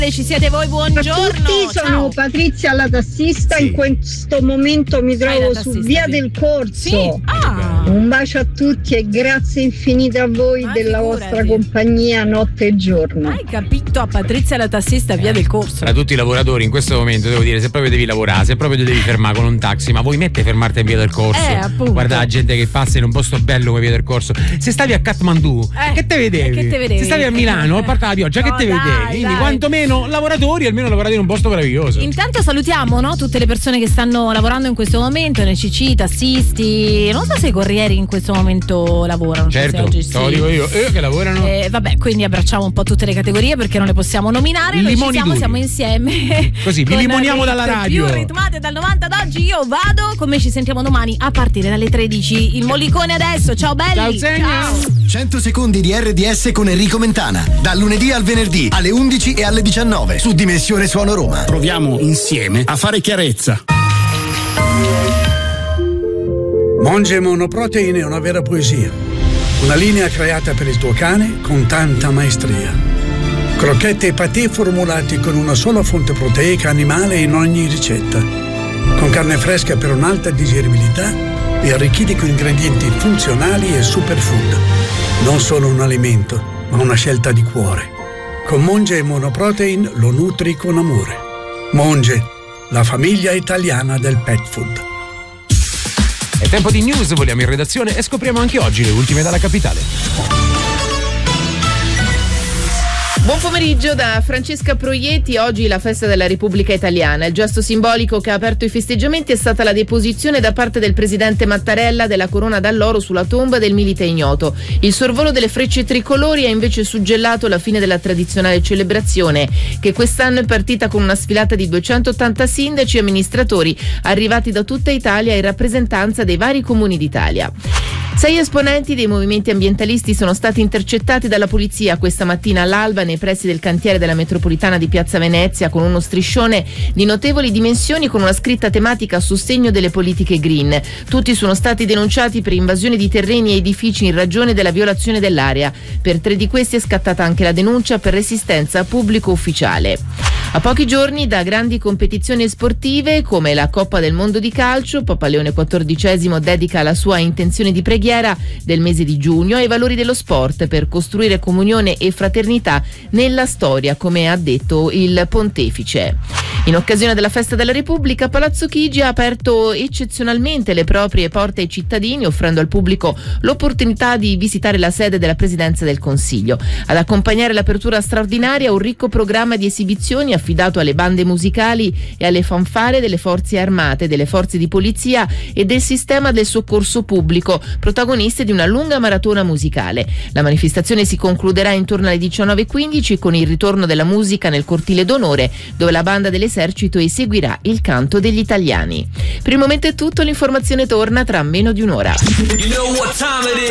Ci siete voi, buongiorno. Tutti, sono Patrizia la tassista, in questo momento mi trovo su Via del Corso. Sì? Un bacio a tutti e grazie infinite a voi della vostra compagnia notte e giorno. Hai capito? A Patrizia la tassista, Via del Corso. Tra tutti i lavoratori in questo momento devo dire, se proprio devi lavorare, se proprio ti devi fermare con un taxi, ma vuoi mettere fermarti in Via del Corso? Appunto. Guarda la gente che passa in un posto bello come Via del Corso. Se stavi a Kathmandu, che te vedevi? Se stavi a Milano, a parte la pioggia, che te vedevi? Quindi quantomeno lavoratori, almeno lavorate in un posto meraviglioso. Intanto salutiamo, no, tutte le persone che stanno lavorando in questo momento, NCC, tassisti, non so se i corrieri in questo momento lavorano. Certo, oggi te lo dico io, che lavorano. Vabbè, quindi abbracciamo un po' tutte le categorie perché non le possiamo nominare. Noi ci siamo insieme. Così, vi limoniamo dalla radio. Più ritmate dal 90 ad oggi, io vado. Con me ci sentiamo domani a partire dalle 13. Il Mollicone adesso, ciao belli. Ciao. 100 secondi di RDS con Enrico Mentana, dal lunedì al venerdì alle 11 e alle 19 su Dimensione Suono Roma. Proviamo insieme a fare chiarezza. Monge Monoprotein è una vera poesia, una linea creata per il tuo cane con tanta maestria. Crocchette e patè formulati con una sola fonte proteica animale in ogni ricetta, con carne fresca per un'alta digeribilità e arricchiti con ingredienti funzionali e superfood. Non solo un alimento, ma una scelta di cuore. Con Monge Monoprotein lo nutri con amore. Monge, la famiglia italiana del pet food. È tempo di news, vogliamo in redazione e scopriamo anche oggi le ultime dalla capitale. Buon pomeriggio da Francesca Proietti. Oggi la festa della Repubblica Italiana. Il gesto simbolico che ha aperto i festeggiamenti è stata la deposizione da parte del presidente Mattarella della corona d'alloro sulla tomba del milite ignoto. Il sorvolo delle frecce tricolori ha invece suggellato la fine della tradizionale celebrazione, che quest'anno è partita con una sfilata di 280 sindaci e amministratori arrivati da tutta Italia in rappresentanza dei vari comuni d'Italia. 6 esponenti dei movimenti ambientalisti sono stati intercettati dalla polizia questa mattina all'alba nei pressi del cantiere della metropolitana di Piazza Venezia con uno striscione di notevoli dimensioni con una scritta tematica a sostegno delle politiche green. Tutti sono stati denunciati per invasione di terreni e edifici in ragione della violazione dell'area. Per 3 di questi è scattata anche la denuncia per resistenza pubblico ufficiale. A pochi giorni da grandi competizioni sportive come la Coppa del Mondo di calcio, Papa Leone XIV dedica la sua intenzione di preghiera del mese di giugno ai valori dello sport per costruire comunione e fraternità nella storia, come ha detto il pontefice. In occasione della festa della Repubblica, Palazzo Chigi ha aperto eccezionalmente le proprie porte ai cittadini, offrendo al pubblico l'opportunità di visitare la sede della Presidenza del Consiglio. Ad accompagnare l'apertura straordinaria un ricco programma di esibizioni affidato alle bande musicali e alle fanfare delle forze armate, delle forze di polizia e del sistema del soccorso pubblico, protagoniste di una lunga maratona musicale. La manifestazione si concluderà intorno alle 19:15 con il ritorno della musica nel cortile d'onore, dove la banda dell'esercito eseguirà il canto degli italiani. Per il momento è tutto, l'informazione torna tra meno di un'ora.